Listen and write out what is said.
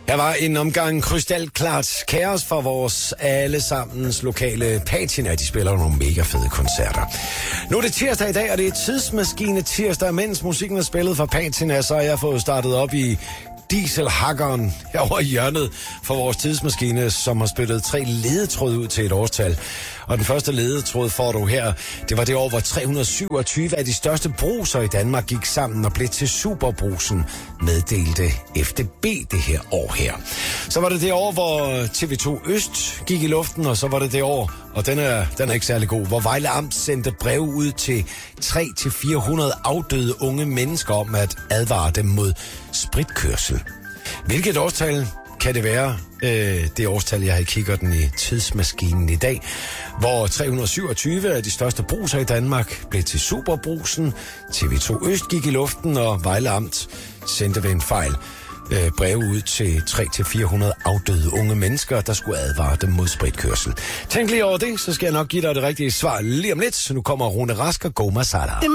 Her var en omgang krystalklart kaos for vores allesammens lokale patina. De spiller nogle mega fede koncerter. Nu er det tirsdag i dag, og det er tidsmaskine tirsdag. Mens musikken er spillet for patina, så har jeg fået startet op i dieselhakkeren herovre i hjørnet for vores tidsmaskine, som har spyttet 3 ledetråd ud til et årstal. Og den første ledetråd får du her. Det var det år, hvor 327 af de største bruser i Danmark gik sammen og blev til Superbrusen, meddelte FDB det her år her. Så var det det år, hvor TV2 Øst gik i luften, og så var det det år, og den er ikke særlig god, hvor Vejle Amt sendte brev ud til 300-400 afdøde unge mennesker om at advare dem mod spritkørsel. Hvilket årstal kan det være? Det årstal, jeg har i kikkerten i tidsmaskinen i dag, hvor 327 af de største bruser i Danmark blev til Superbrusen, TV2 Øst gik i luften, og Vejle Amt sendte ved en fejl breve ud til 300-400 afdøde unge mennesker, der skulle advare dem mod spritkørsel. Tænk lige over det, så skal jeg nok give dig det rigtige svar lige om lidt. Så nu kommer Rune Rask og Go Masala.